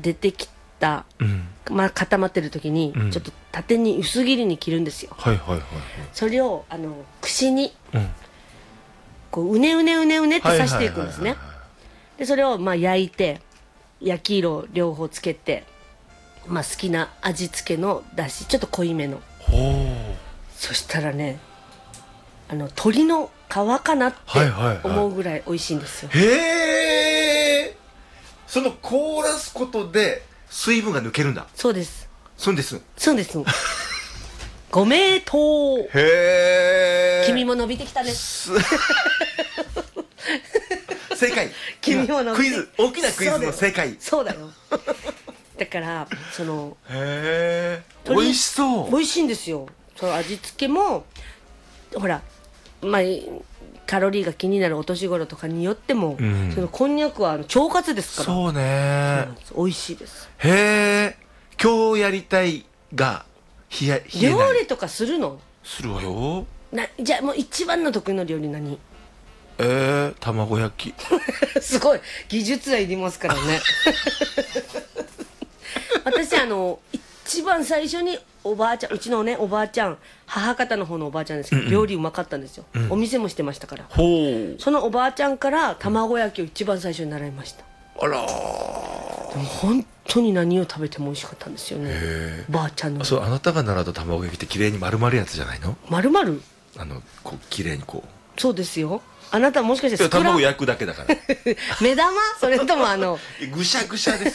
出てきた、まあ、固まってる時に、ちょっと縦に薄切りに切るんですよ。それを串に、こううねうねうねうねって刺していくんですね。でそれをまあ焼いて焼き色を両方つけて、まあ、好きな味付けのだしちょっと濃いめの、そしたらね鶏の皮かなって思うぐらい美味しいんですよ。 へえ。その凍らすことで水分が抜けるんだ。 そうです。 そうです。 そうです。ご名答。 へえ。 君も伸びてきたね。 正解。 君も伸びてクイズ、大きなクイズの正解。 そうだよ。だからへえ。美味しそう。 美味しいんですよ。その味付けもほら、まあカロリーが気になるお年頃とかによっても、そのこんにゃくは腸活ですから。 そうね。 美味しいです。 へえ。今日やりたいが冷えない。 料理とかするの？ するわよ。 じゃあもう一番の得意の料理何？ 卵焼き。 すごい技術はいりますからね。私一番最初におばあちゃん、うちのねおばあちゃん、母方の方のおばあちゃんですけど、料理うまかったんですよ、お店もしてましたから。そのおばあちゃんから卵焼きを一番最初に習いました。 あら。 でも本当に何を食べても美味しかったんですよね、ばあちゃんの。 そう、あなたが習った卵焼きって綺麗に丸々やつじゃないの？ 丸々 こう綺麗にこう。 そうですよ。あなたもしかして卵焼くだけだから。 目玉？それともぐしゃぐしゃです。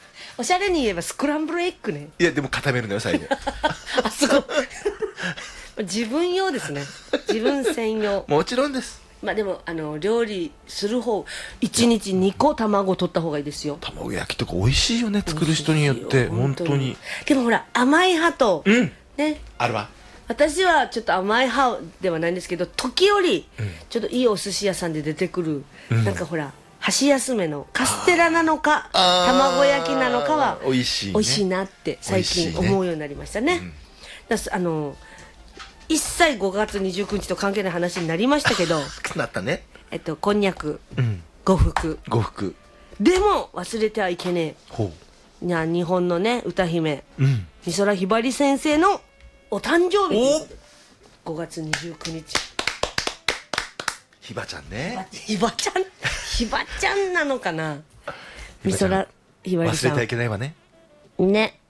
おしゃれに言えばスクランブルエッグね。 いやでも固めるのよ最後。 あ、すごい。自分用ですね。自分専用。 もちろんです。 まあでも料理する方1日2個卵取った方がいいですよ。 卵焼きとか美味しいよね、作る人によって本当に。 でもほら甘い派と、ね、 あるわ。 私はちょっと甘い派ではないんですけど、時折、ちょっといいお寿司屋さんで出てくる、なんかほら箸休めのカステラなのか卵焼きなのかは美味しいね、 美味しいなって最近思うようになりましたね。一切5月29日と関係ない話になりましたけどなったね。 こんにゃく、呉服でも忘れてはいけねえ、日本のね歌姫、美空ひばり先生のお誕生日ということで5月29日。 ひばちゃんね。 ひばちゃんなのかな。美空ひばりさん忘れてはいけないわね。 ね、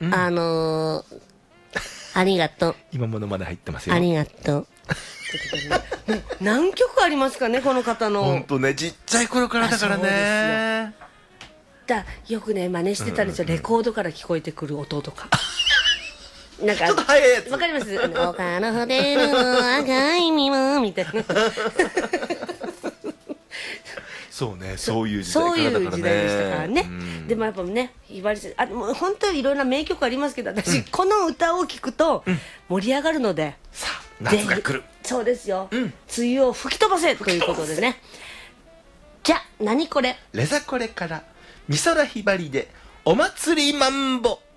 ありがとう。 今ものまで入ってますよ。 ありがとう。何曲ありますかねこの方の。 本当ね、ちっちゃい頃からだからね。 よくね真似してたんですよ、レコードから聞こえてくる音とか。なんかちょっと早いやつ。 わかります？丘のホテルの赤い実もみたいな。 そうね、そういう時代からだからね。 そういう時代でしたからね。でもやっぱね、ひばりさん、もう本当にいろんな名曲ありますけど、私、この歌を聴くと盛り上がるので、 さあ夏が来る。 そうですよ、梅雨を吹き飛ばせということでね。じゃあ何これ、 レザコレから美空ひばりでお祭りマンボ。